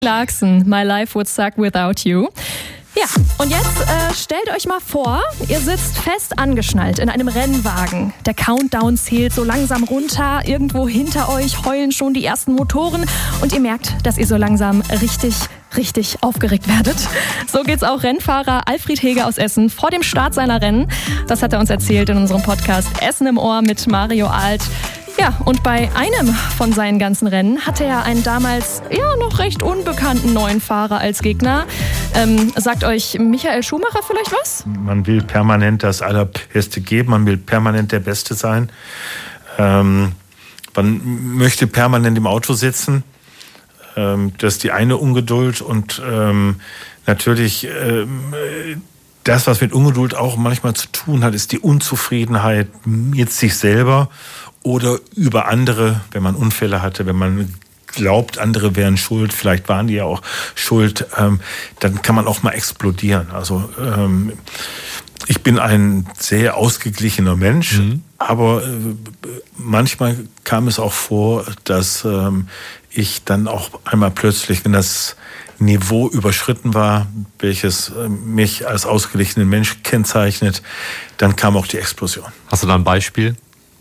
Clarkson, My Life Would Suck Without You. Ja, und jetzt stellt euch mal vor, ihr sitzt fest angeschnallt in einem Rennwagen. Der Countdown zählt so langsam runter. Irgendwo hinter euch heulen schon die ersten Motoren und ihr merkt, dass ihr so langsam richtig aufgeregt werdet. So geht's auch Rennfahrer Alfred Heger aus Essen vor dem Start seiner Rennen. Das hat er uns erzählt in unserem Podcast Essen im Ohr mit Mario Alt. Ja, und bei einem von seinen ganzen Rennen hatte er einen damals noch recht unbekannten neuen Fahrer als Gegner. Sagt euch Michael Schumacher vielleicht was? Man will permanent das Allerbeste geben, man will permanent der Beste sein. Man möchte permanent im Auto sitzen. Das ist die eine Ungeduld und natürlich das, was mit Ungeduld auch manchmal zu tun hat, ist die Unzufriedenheit mit sich selber oder über andere, wenn man Unfälle hatte, wenn man glaubt, andere wären schuld, vielleicht waren die ja auch schuld, dann kann man auch mal explodieren. Also ich bin ein sehr ausgeglichener Mensch, aber manchmal kam es auch vor, dass ich dann auch einmal plötzlich, wenn das Niveau überschritten war, welches mich als ausgeglichenen Mensch kennzeichnet, dann kam auch die Explosion. Hast du da ein Beispiel?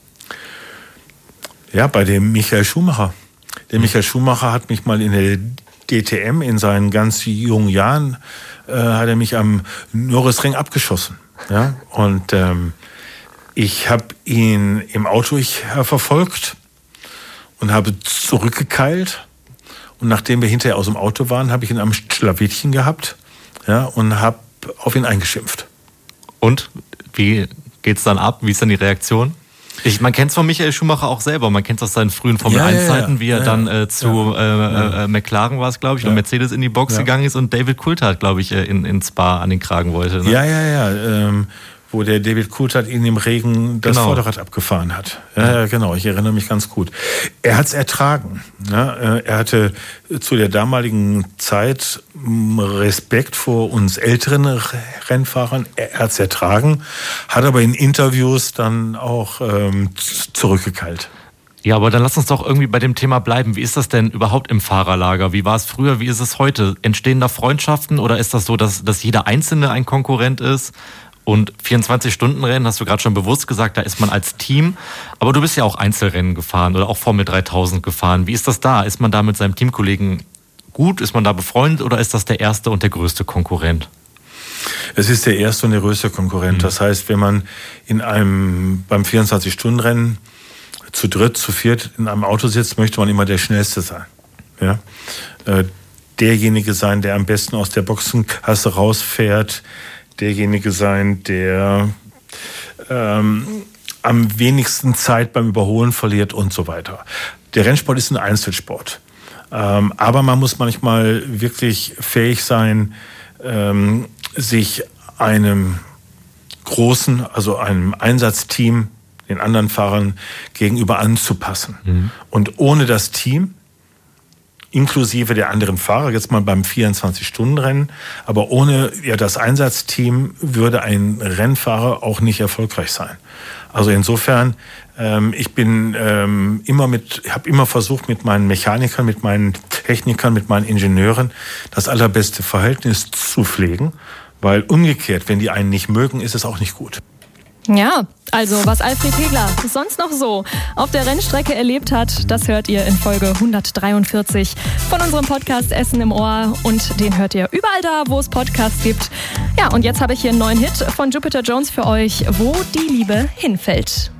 Ja, bei dem Michael Schumacher. Der Michael Schumacher hat mich mal in der DTM in seinen ganz jungen Jahren, hat er mich am Nürburgring abgeschossen. Ja? Und ich habe ihn im Auto verfolgt und habe zurückgekeilt. Und nachdem wir hinterher aus dem Auto waren, habe ich ihn am Schlawittchen gehabt, ja, und habe auf ihn eingeschimpft. Und wie geht's dann ab? Wie ist dann die Reaktion? Man kennt es von Michael Schumacher auch selber. Man kennt es aus seinen frühen Formel-1-Zeiten, wie er dann zu McLaren war es, glaube ich, und Mercedes in die Box gegangen ist und David Coulthard, glaube ich, in Spa an den Kragen wollte. Ne? Ja. Wo der David Coulthard ihn im Regen das Vorderrad abgefahren hat. Ja, genau, ich erinnere mich ganz gut. Er hat es ertragen. Ja, er hatte zu der damaligen Zeit Respekt vor uns älteren Rennfahrern. Er hat es ertragen, hat aber in Interviews dann auch zurückgekeilt. Ja, aber dann lass uns doch irgendwie bei dem Thema bleiben. Wie ist das denn überhaupt im Fahrerlager? Wie war es früher? Wie ist es heute? Entstehen da Freundschaften oder ist das so, dass jeder Einzelne ein Konkurrent ist? Und 24-Stunden-Rennen, hast du gerade schon bewusst gesagt, da ist man als Team. Aber du bist ja auch Einzelrennen gefahren oder auch Formel 3000 gefahren. Wie ist das da? Ist man da mit seinem Teamkollegen gut? Ist man da befreundet oder ist das der erste und der größte Konkurrent? Es ist der erste und der größte Konkurrent. Das heißt, wenn man beim 24-Stunden-Rennen zu dritt, zu viert in einem Auto sitzt, möchte man immer der Schnellste sein. Ja? Derjenige sein, der am besten aus der Boxenkasse rausfährt, derjenige sein, der am wenigsten Zeit beim Überholen verliert und so weiter. Der Rennsport ist ein Einzelsport. Aber man muss manchmal wirklich fähig sein, sich einem großen, also einem Einsatzteam, den anderen Fahrern gegenüber anzupassen. Und ohne das Team, inklusive der anderen Fahrer, jetzt mal beim 24-Stunden-Rennen, aber ohne das Einsatzteam würde ein Rennfahrer auch nicht erfolgreich sein. Also insofern, ich habe immer versucht, mit meinen Mechanikern, mit meinen Technikern, mit meinen Ingenieuren das allerbeste Verhältnis zu pflegen, weil umgekehrt, wenn die einen nicht mögen, ist es auch nicht gut. Ja, also was Alfred Hegler sonst noch so auf der Rennstrecke erlebt hat, das hört ihr in Folge 143 von unserem Podcast Essen im Ohr und den hört ihr überall da, wo es Podcasts gibt. Ja, und jetzt habe ich hier einen neuen Hit von Jupiter Jones für euch, Wo die Liebe hinfällt.